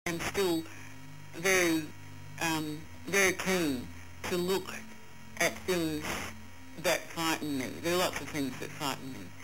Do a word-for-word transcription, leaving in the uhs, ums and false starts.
am still very, um, very keen to look at things that frighten me. There are lots of things that frighten me.